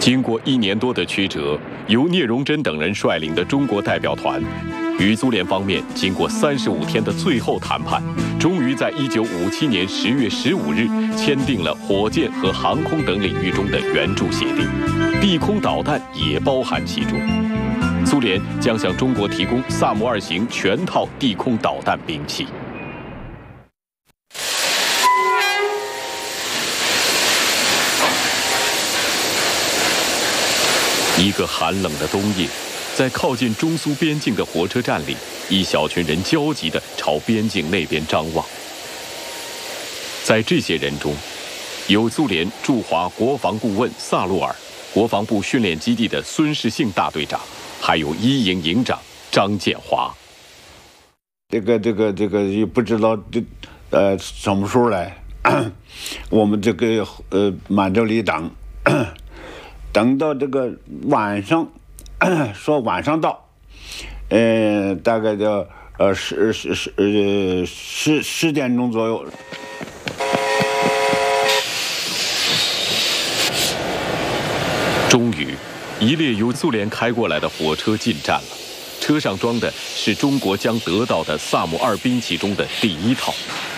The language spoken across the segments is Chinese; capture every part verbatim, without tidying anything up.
经过一年多的曲折，由聂荣臻等人率领的中国代表团，与苏联方面经过三十五天的最后谈判，终于在一九五七年十月十五日签订了火箭和航空等领域中的援助协定，地空导弹也包含其中。苏联将向中国提供萨姆二型全套地空导弹兵器。一个寒冷的冬夜，在靠近中苏边境的火车站里，一小群人焦急地朝边境那边张望。在这些人中，有苏联驻华国防顾问萨洛尔、国防部训练基地的孙世信大队长，还有一营营长张建华。 这个这个这个也不知道这呃什么时候来，我们这个呃满洲里等。等到这个晚上，说晚上到，呃，大概就呃十十十呃十十点钟左右。 终于，一列由苏联开过来的火车进站了，车上装的是中国将得到的萨姆二兵器中的第一套。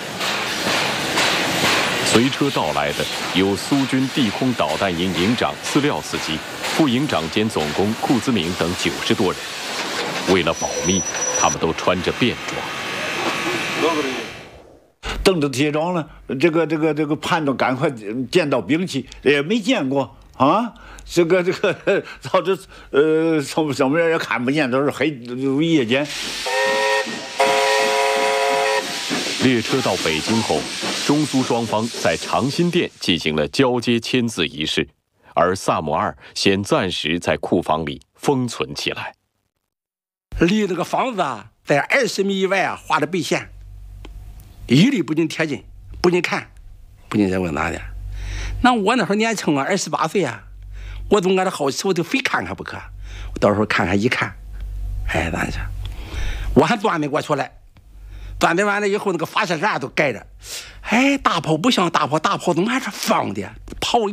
随车到来的有苏军地空导弹营营长斯廖斯基、副营长兼总工库兹明等九十多人。为了保密，他们都穿着便装。 蹬着铁装了，这个这个这个盼着赶快见到兵器，也没见过啊。这个这个到这呃什么什么人也看不见，都是黑夜间。 列车到北京后，中苏双方在长辛店进行了交接签字仪式，而萨姆二先暂时在库房里封存起来。 离这个房子啊，在二十米以外啊画的背线，一律不准贴近，不准看，不准再问哪的。那我那时候年轻啊，二十八岁啊，我总感到好奇，我就非看看不可。我到时候看看一看，哎，咋是？我还端没过去来。端得完了以后，那个发射站都盖着，哎，大炮不像大炮，大炮怎么还是方的？炮